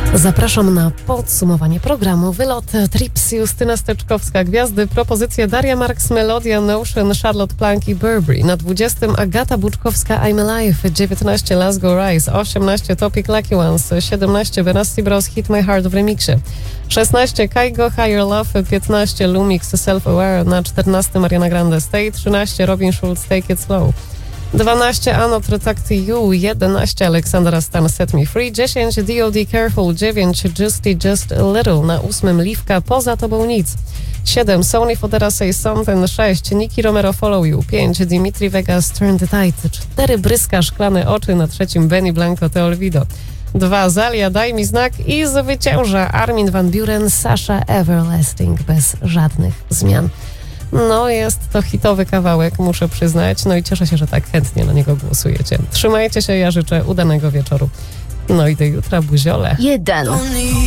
Zapraszam na podsumowanie programu. Wylot Trips, Justyna Steczkowska, Gwiazdy, propozycje Daria Marks, Melodia, Notion, Charlotte Plank i Burberry. Na 20 Agata Buczkowska, I'm Alive, 19 Let's Go Rise, 18 Topic Lucky Ones, 17 Benassi Bros Hit My Heart w remixie, 16 Kaigo Higher Love, 15 Lumix Self Aware, na 14 Mariana Grande Stay, 13 Robin Schulz Take It Slow, 12 Another Talk to You, 11 Aleksandra Stan Set Me Free, 10 D.O.D. Careful, 9 Justy Just a Little, na 8 Liwka Poza Tobą Nic, 7 Sony Fodera Say Something, 6 Nicky Romero Follow You, 5 Dimitri Vegas Turn the Tide, 4 Bryska Szklane Oczy, na 3 Benny Blanco Te Olvido, 2 Zalia Daj Mi Znak i zwycięża Armin van Buuren Sasha Everlasting bez żadnych zmian. No, jest to hitowy kawałek, muszę przyznać. No i cieszę się, że tak chętnie na niego głosujecie. Trzymajcie się, ja życzę udanego wieczoru. No i do jutra, buziole. 1.